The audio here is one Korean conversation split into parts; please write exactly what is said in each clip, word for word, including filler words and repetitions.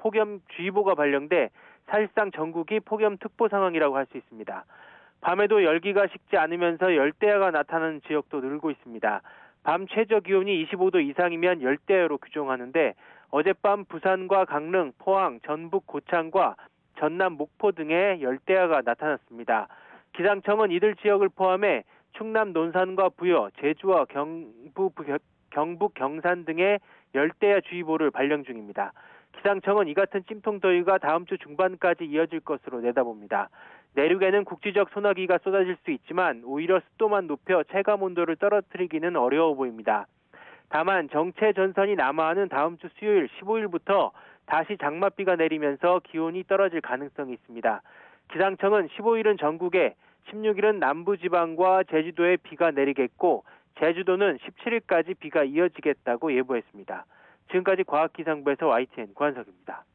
폭염주의보가 발령돼 사실상 전국이 폭염특보 상황이라고 할 수 있습니다. 밤에도 열기가 식지 않으면서 열대야가 나타나는 지역도 늘고 있습니다. 밤 최저 기온이 이십오 도 이상이면 열대야로 규정하는데 어젯밤 부산과 강릉, 포항, 전북 고창과 전남 목포 등에 열대야가 나타났습니다. 기상청은 이들 지역을 포함해 충남 논산과 부여, 제주와 경북, 경북 경산 등에 열대야 주의보를 발령 중입니다. 기상청은 이 같은 찜통더위가 다음 주 중반까지 이어질 것으로 내다봅니다. 내륙에는 국지적 소나기가 쏟아질 수 있지만 오히려 습도만 높여 체감 온도를 떨어뜨리기는 어려워 보입니다. 다만 정체 전선이 남하하는 다음 주 수요일 십오 일부터 다시 장맛비가 내리면서 기온이 떨어질 가능성이 있습니다. 기상청은 십오 일은 전국에, 십육 일은 남부지방과 제주도에 비가 내리겠고 제주도는 십칠 일까지 비가 이어지겠다고 예보했습니다. 지금까지 과학기상부에서 와이티엔 구한석입니다.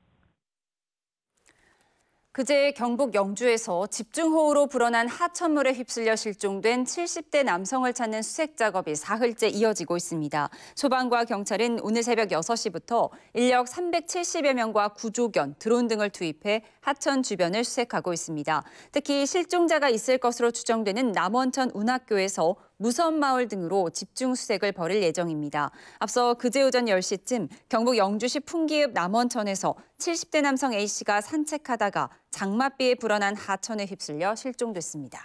그제 경북 영주에서 집중호우로 불어난 하천물에 휩쓸려 실종된 칠십 대 남성을 찾는 수색 작업이 사흘째 이어지고 있습니다. 소방과 경찰은 오늘 새벽 여섯 시부터 인력 삼백칠십여 명과 구조견, 드론 등을 투입해 하천 주변을 수색하고 있습니다. 특히 실종자가 있을 것으로 추정되는 남원천 운학교에서 무선마을 등으로 집중 수색을 벌일 예정입니다. 앞서 그제 오전 열 시쯤 경북 영주시 풍기읍 남원천에서 칠십 대 남성 A씨가 산책하다가 장맛비에 불어난 하천에 휩쓸려 실종됐습니다.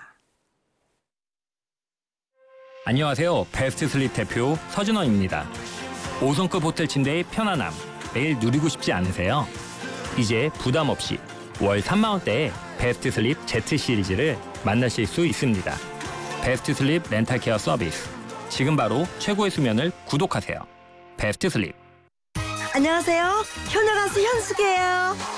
안녕하세요. 베스트 슬립 대표 서준원입니다. 오 성급 호텔 침대의 편안함, 매일 누리고 싶지 않으세요? 이제 부담 없이 월 삼만 원대의 베스트 슬립 Z 시리즈를 만나실 수 있습니다. 베스트 슬립 렌탈케어 서비스. 지금 바로 최고의 수면을 구독하세요. 베스트 슬립. 안녕하세요. 효녀 가수 현숙이에요.